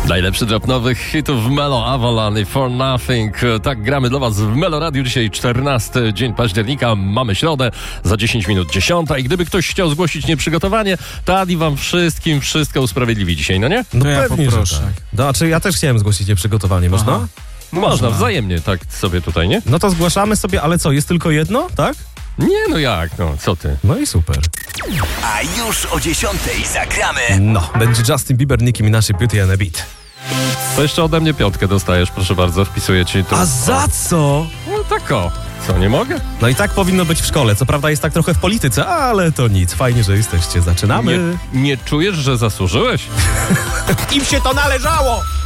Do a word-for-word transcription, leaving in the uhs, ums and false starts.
Najlepszy drop nowych hitów Melo, Avalon i For Nothing. Tak gramy dla was w Melo Radio. Dzisiaj czternasty dzień października, mamy środę, za dziesięć minut dziesiąta. I gdyby ktoś chciał zgłosić nieprzygotowanie, to Adi wam wszystkim wszystko usprawiedliwi dzisiaj, no nie? No To ja pewnie, poproszę. że tak. No, znaczy ja też chciałem zgłosić nieprzygotowanie, można? Aha. Można, Można. wzajemnie tak sobie tutaj, nie? No to zgłaszamy sobie, ale co, jest tylko jedno, tak? Nie, no jak, no, co ty? No i super. A już o dziesiątej zagramy. No, będzie Justin Bieber, Nicki Minaj, Beauty and a Beat. To jeszcze ode mnie piątkę dostajesz, proszę bardzo, wpisuję ci tu. A za co? No tak o. Co, nie mogę? No i tak powinno być w szkole. Co prawda jest tak trochę w polityce, ale to nic. Fajnie, że jesteście. Zaczynamy. Nie, nie czujesz, że zasłużyłeś? Im się to należało!